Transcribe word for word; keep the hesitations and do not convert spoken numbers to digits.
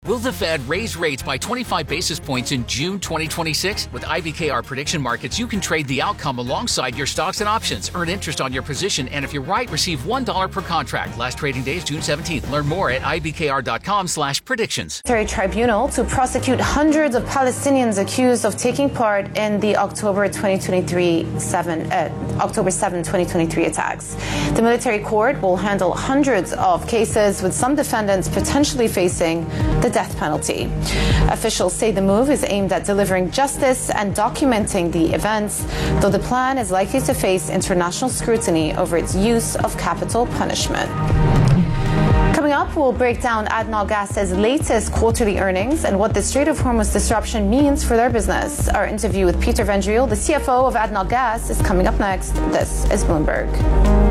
Will the Fed raise rates by twenty-five basis points in June twenty twenty-six? With I B K R Prediction Markets, you can trade the outcome alongside your stocks and options. Earn interest on your position, and if you're right, receive one dollar per contract. Last trading day is June seventeenth. Learn more at ibkr.com slash predictions. Military tribunal to prosecute hundreds of Palestinians accused of taking part in the October twenty twenty-three seven, uh, October seventh, twenty twenty-three attacks. The military court will handle hundreds of cases, with some defendants potentially facing the death penalty. Officials say the move is aimed at delivering justice and documenting the events, though the plan is likely to face international scrutiny over its use of capital punishment. Coming up, we'll break down ADNOC Gas's latest quarterly earnings and what the Strait of Hormuz disruption means for their business. Our interview with Peter Vendriel, the C F O of ADNOC Gas, is coming up next. This is Bloomberg.